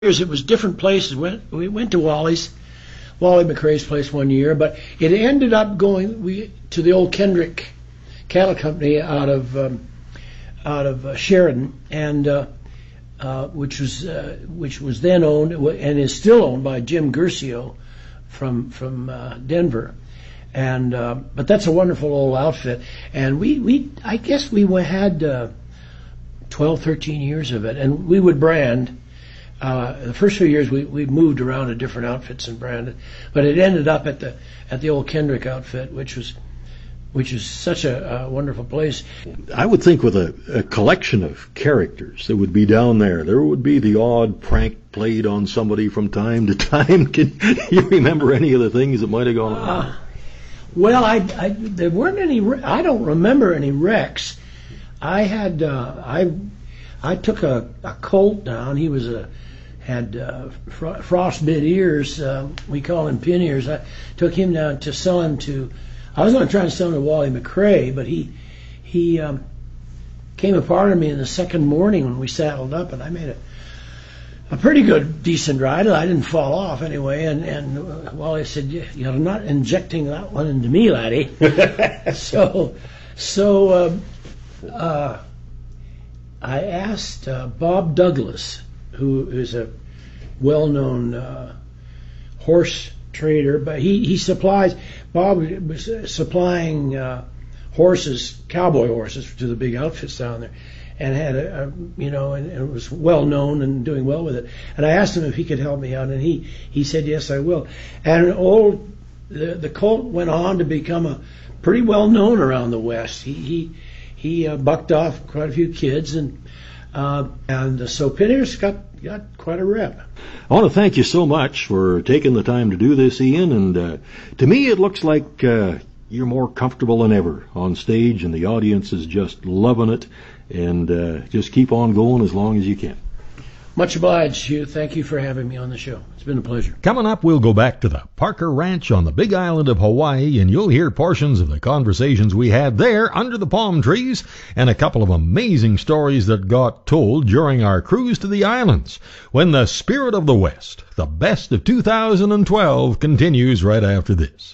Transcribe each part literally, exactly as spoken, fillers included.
It was different places. Went, we went to Wally's, Wally McRae's place one year, but it ended up going we to the old Kendrick Cattle Company out of um, out of uh, Sheridan, and uh, uh, which was uh, which was then owned and is still owned by Jim Guercio from from uh, Denver, and uh, but that's a wonderful old outfit, and we we I guess we had uh, twelve, thirteen years of it, and we would brand. Uh, the first few years we, we moved around to different outfits and branded, but it ended up at the at the old Kendrick outfit, which was which is such a, a wonderful place. I would think with a, a collection of characters that would be down there, there would be the odd prank played on somebody from time to time. Can you remember any of the things that might have gone on? Uh, well, I, I there weren't any. I don't remember any wrecks. I had uh, I I took a, a colt down. He was a had uh, fro- frostbit ears. Uh, we call him pin ears. I took him down to sell him to. I was going to try and sell him to Wally McRae, but he he um, came apart of me in the second morning when we saddled up, and I made a a pretty good, decent ride. I didn't fall off anyway, and and uh, Wally said, "You're not injecting that one into me, laddie." so so uh, uh, I asked uh, Bob Douglas, who is a well-known uh, horse trader, but he, he supplies, Bob was supplying uh, horses, cowboy horses, to the big outfits down there, and had a, a you know, and, and was well-known and doing well with it. And I asked him if he could help me out, and he, he said, yes, I will. And an old, the, the colt went on to become a pretty well-known around the West. He, he, he uh, bucked off quite a few kids, and Uh, and uh, so Pinner's got, got quite a rep. I want to thank you so much for taking the time to do this, Ian. And uh, to me, it looks like uh, you're more comfortable than ever on stage, and the audience is just loving it. And uh, just keep on going as long as you can. Much obliged, Hugh. Thank you for having me on the show. It's been a pleasure. Coming up, we'll go back to the Parker Ranch on the Big Island of Hawaii, and you'll hear portions of the conversations we had there under the palm trees and a couple of amazing stories that got told during our cruise to the islands when the Spirit of the West, the best of two thousand twelve, continues right after this.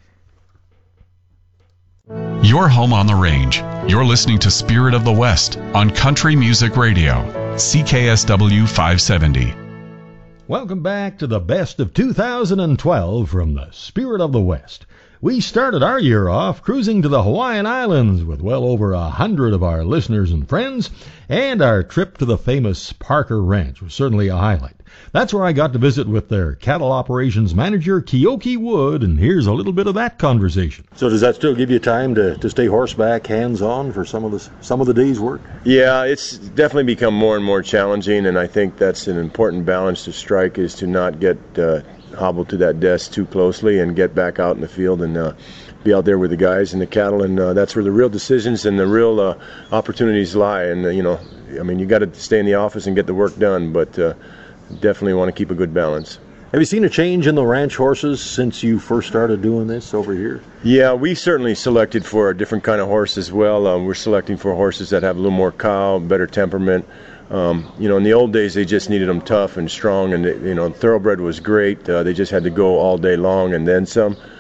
You're home on the range. You're listening to Spirit of the West on Country Music Radio, C K S W five seventy. Welcome back to the best of two thousand twelve from the Spirit of the West. We started our year off cruising to the Hawaiian Islands with well over a hundred of our listeners and friends, and our trip to the famous Parker Ranch was certainly a highlight. That's where I got to visit with their cattle operations manager, Keoki Wood, and here's a little bit of that conversation. So does that still give you time to, to stay horseback, hands-on for some of the some of the day's work? Yeah, it's definitely become more and more challenging, and I think that's an important balance to strike, is to not get uh, hobbled to that desk too closely and get back out in the field and uh, be out there with the guys and the cattle, and uh, that's where the real decisions and the real uh, opportunities lie. And uh, you know, I mean, you got to stay in the office and get the work done, but uh, definitely want to keep a good balance. Have you seen a change in the ranch horses since you first started doing this over here? Yeah, we certainly selected for a different kind of horse as well. Um, we're selecting for horses that have a little more cow, better temperament. Um, you know, in the old days, they just needed them tough and strong, and, they, you know, thoroughbred was great. Uh, they just had to go all day long and then some.